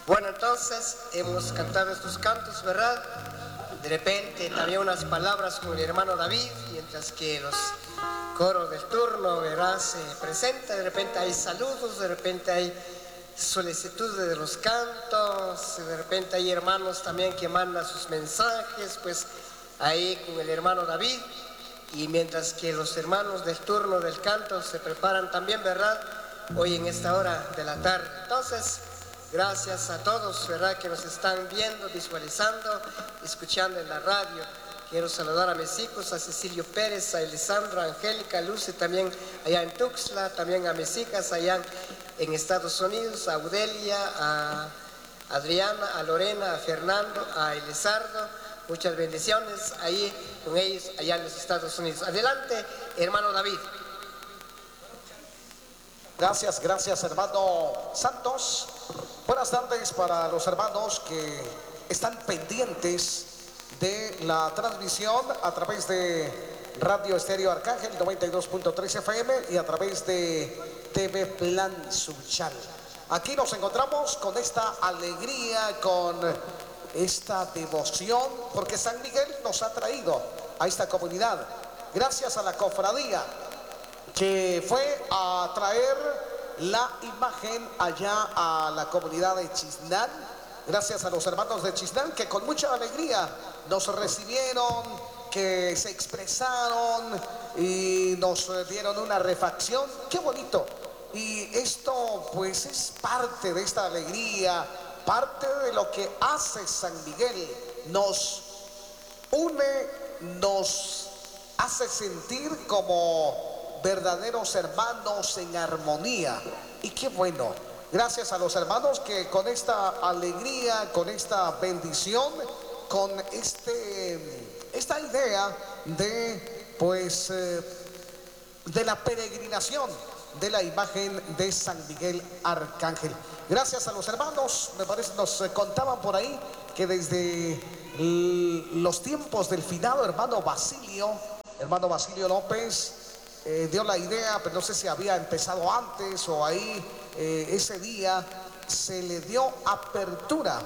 Bueno, entonces hemos cantado estos cantos, ¿verdad? De repente también unas palabras con el hermano David, mientras que los coros del turno, ¿verdad?, se presentan. De repente hay saludos, de repente hay solicitudes de los cantos, de repente hay hermanos también que mandan sus mensajes, pues ahí con el hermano David. Y mientras que los hermanos del turno del canto se preparan también, ¿verdad?, hoy en esta hora de la tarde. Entonces, gracias a todos, ¿verdad?, que nos están viendo, visualizando, escuchando en la radio. Quiero saludar a mis hijos, a Cecilio Pérez, a Elisandro, a Angélica, a Lucy, también allá en Tuxtla, también a mis hijas allá en Estados Unidos, a Audelia, a Adriana, a Lorena, a Fernando, a Elizardo. Muchas bendiciones ahí con ellos allá en los Estados Unidos. Adelante, hermano David. Gracias, gracias, hermano Santos. Buenas tardes para los hermanos que están pendientes de la transmisión a través de Radio Estéreo Arcángel 92.3 FM y a través de TV Plan Suchal. Aquí nos encontramos con esta alegría, con esta devoción, porque San Miguel nos ha traído a esta comunidad. Gracias a la cofradía que fue a traer la imagen allá a la comunidad de Chiznal. Gracias a los hermanos de Chiznal que con mucha alegría nos recibieron, que se expresaron y nos dieron una refacción. ¡Qué bonito! Y esto pues es parte de esta alegría, parte de lo que hace San Miguel. Nos une, nos hace sentir como verdaderos hermanos en armonía. Y qué bueno, gracias a los hermanos que con esta alegría, con esta bendición, con esta idea de pues de la peregrinación de la imagen de San Miguel Arcángel. Gracias a los hermanos, me parece nos contaban por ahí que desde los tiempos del finado hermano Basilio López, dio la idea, pero no sé si había empezado antes o ahí, ese día se le dio apertura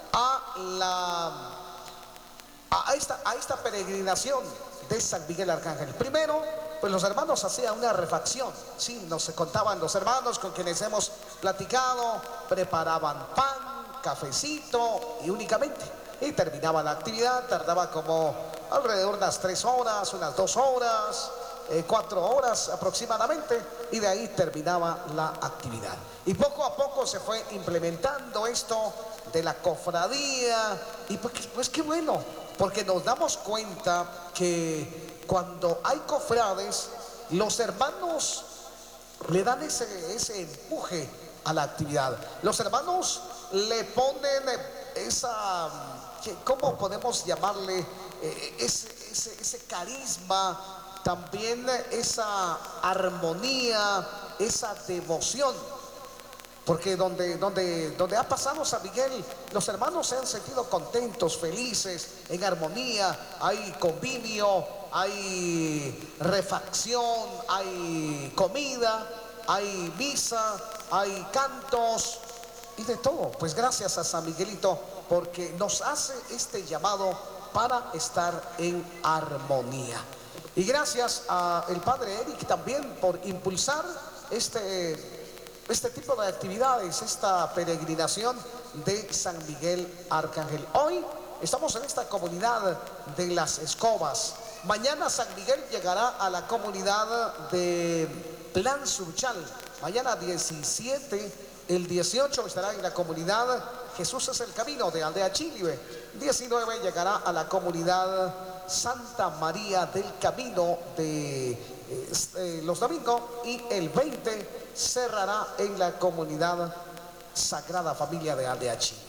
a esta peregrinación de San Miguel Arcángel. Primero, pues los hermanos hacían una refacción, sí, nos contaban los hermanos con quienes hemos platicado, preparaban pan, cafecito y únicamente, y terminaba la actividad, tardaba como alrededor de unas 3 horas, unas 2 horas, 4 horas aproximadamente, y de ahí terminaba la actividad. Y poco a poco se fue implementando esto de la cofradía, y pues qué bueno, porque nos damos cuenta que cuando hay cofrades, los hermanos le dan ese empuje a la actividad. Los hermanos le ponen esa, ¿cómo podemos llamarle? Ese carisma, también esa armonía, esa devoción. Porque donde ha pasado San Miguel, los hermanos se han sentido contentos, felices, en armonía. Hay convivio, hay refacción, hay comida, hay misa, hay cantos y de todo. Pues gracias a San Miguelito, porque nos hace este llamado para estar en armonía. Y gracias al padre Eric también por impulsar este tipo de actividades, esta peregrinación de San Miguel Arcángel. Hoy estamos en esta comunidad de Las Escobas. Mañana San Miguel llegará a la comunidad de Plan Suchal. Mañana 17, el 18 estará en la comunidad Jesús es el Camino de Aldea Chilibe. 19 llegará a la comunidad Santa María del Camino de los domingos, y el 20 cerrará en la comunidad Sagrada Familia de Aldea Chilibe.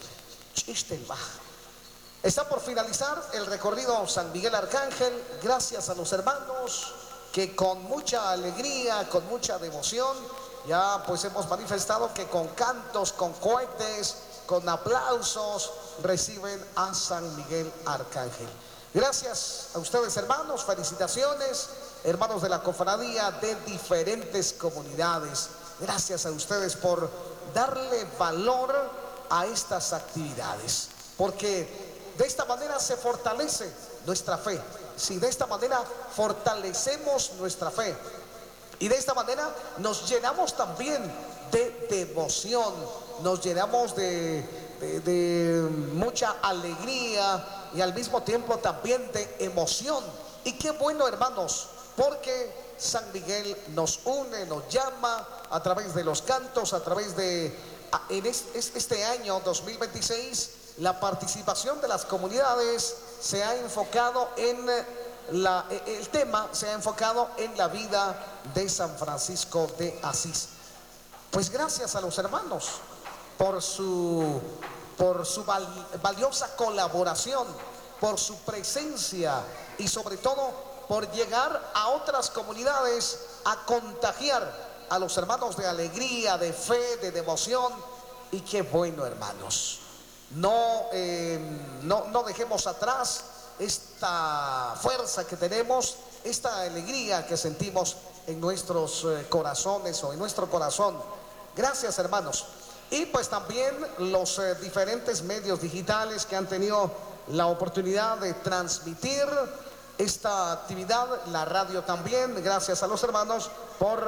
Está por finalizar el recorrido San Miguel Arcángel. Gracias a los hermanos que con mucha alegría, con mucha devoción, ya pues hemos manifestado que con cantos, con cohetes, con aplausos reciben a San Miguel Arcángel. Gracias a ustedes, hermanos, felicitaciones, hermanos de la cofradía de diferentes comunidades. Gracias a ustedes por darle valor a estas actividades, porque de esta manera se fortalece nuestra fe. Si de esta manera fortalecemos nuestra fe y de esta manera nos llenamos también de devoción, nos llenamos de mucha alegría y al mismo tiempo también de emoción. Y qué bueno, hermanos, porque San Miguel nos une, nos llama a través de los cantos, a través de este año 2026, la participación de las comunidades se ha enfocado en el tema se ha enfocado en la vida de San Francisco de Asís. Pues gracias a los hermanos por su valiosa colaboración, por su presencia y sobre todo por llegar a otras comunidades a contagiar a los hermanos de alegría, de fe, de devoción. Y qué bueno, hermanos, no dejemos atrás esta fuerza que tenemos, esta alegría que sentimos en nuestros corazones o en nuestro corazón. Gracias, hermanos. Y pues también los diferentes medios digitales que han tenido la oportunidad de transmitir esta actividad, la radio también. Gracias a los hermanos por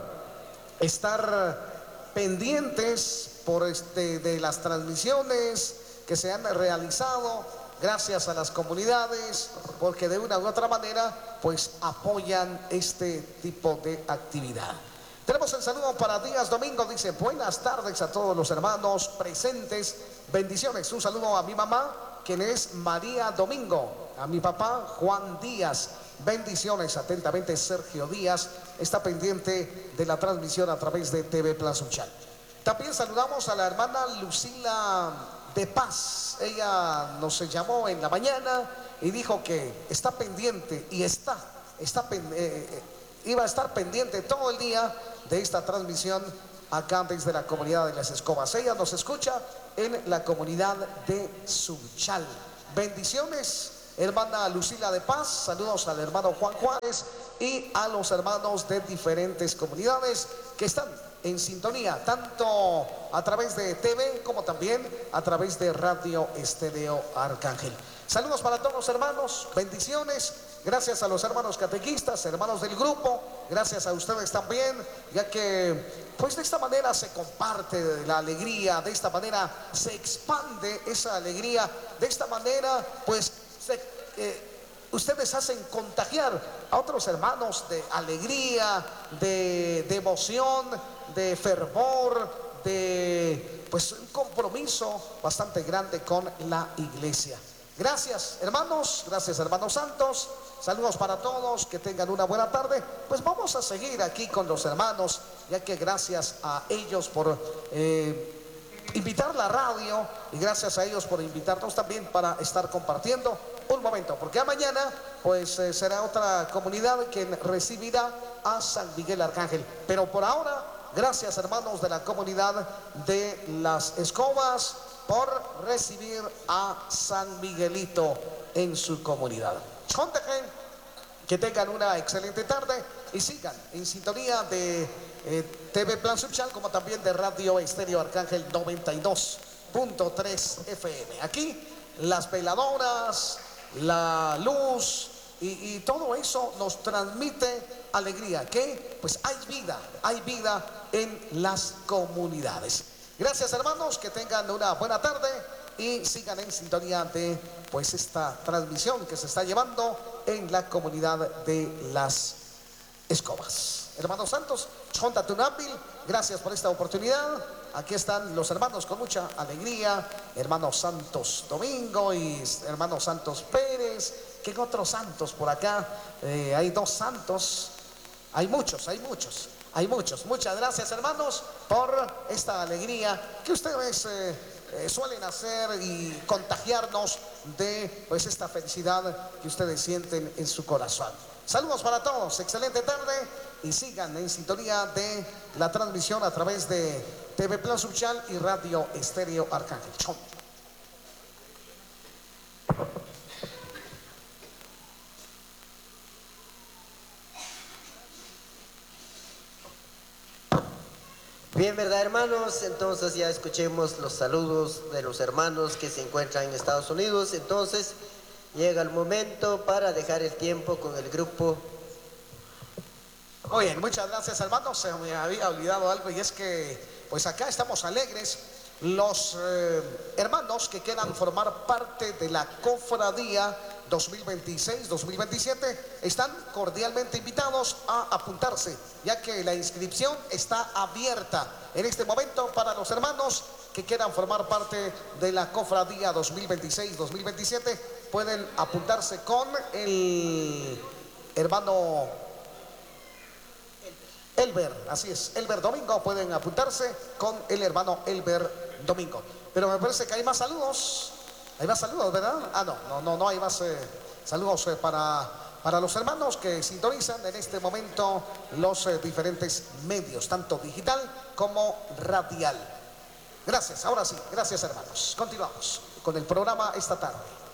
estar pendientes de las transmisiones que se han realizado. Gracias a las comunidades, porque de una u otra manera pues apoyan este tipo de actividad. Tenemos el saludo para Díaz Domingo, dice: buenas tardes a todos los hermanos presentes, bendiciones. Un saludo a mi mamá, quien es María Domingo, a mi papá Juan Díaz, bendiciones. Atentamente, Sergio Díaz está pendiente de la transmisión a través de TV Plan Suchal. También saludamos a la hermana Lucila de Paz. Ella nos llamó en la mañana y dijo que está pendiente y iba a estar pendiente todo el día de esta transmisión acá desde la comunidad de Las Escobas. Ella nos escucha en la comunidad de Suchal. Bendiciones, hermana Lucila de Paz. Saludos al hermano Juan Juárez y a los hermanos de diferentes comunidades que están en sintonía, tanto a través de TV como también a través de Radio Estéreo Arcángel. Saludos para todos los hermanos, bendiciones. Gracias a los hermanos catequistas, hermanos del grupo, gracias a ustedes también, ya que pues de esta manera se comparte la alegría, de esta manera se expande esa alegría, de esta manera pues ustedes hacen contagiar a otros hermanos de alegría, de devoción, de fervor, de pues un compromiso bastante grande con la iglesia. Gracias, hermanos santos. Saludos para todos, que tengan una buena tarde. Pues vamos a seguir aquí con los hermanos, ya que gracias a ellos por invitar la radio y gracias a ellos por invitarnos también para estar compartiendo un momento, porque mañana pues será otra comunidad quien recibirá a San Miguel Arcángel. Pero por ahora, gracias, hermanos de la comunidad de Las Escobas, por recibir a San Miguelito en su comunidad. Que tengan una excelente tarde y sigan en sintonía de TV Plan Suchal, como también de Radio Estéreo Arcángel 92.3 FM. Aquí las veladoras, la luz y todo eso nos transmite alegría, que pues hay vida en las comunidades. Gracias, hermanos, que tengan una buena tarde y sigan en sintonía de pues esta transmisión que se está llevando en la comunidad de Las Escobas. Hermanos santos, Chonta Tunápil, gracias por esta oportunidad. Aquí están los hermanos con mucha alegría, hermanos Santos Domingo y hermanos Santos Pérez. ¿Qué otros santos por acá? Hay dos santos, hay muchos. Muchas gracias, hermanos, por esta alegría que ustedes suelen hacer y contagiarnos de pues esta felicidad que ustedes sienten en su corazón. Saludos para todos, excelente tarde y sigan en sintonía de la transmisión a través de TV Plan Suchal y Radio Estéreo Arcángel. Bien, ¿verdad, hermanos? Entonces ya escuchemos los saludos de los hermanos que se encuentran en Estados Unidos. Entonces llega el momento para dejar el tiempo con el grupo. Muy bien, muchas gracias, hermanos. Se me había olvidado algo, y es que pues acá estamos alegres. Los hermanos que quieran formar parte de la cofradía 2026-2027 están cordialmente invitados a apuntarse, ya que la inscripción está abierta en este momento para los hermanos que quieran formar parte de la cofradía 2026-2027. Pueden apuntarse con el hermano Elber, así es, Elber Domingo. Pueden apuntarse con el hermano Elber Domingo. Pero me parece que hay más saludos. Hay más saludos, ¿verdad? No hay más saludos para los hermanos que sintonizan en este momento los diferentes medios, tanto digital como radial. Gracias, ahora sí, gracias, hermanos. Continuamos con el programa esta tarde.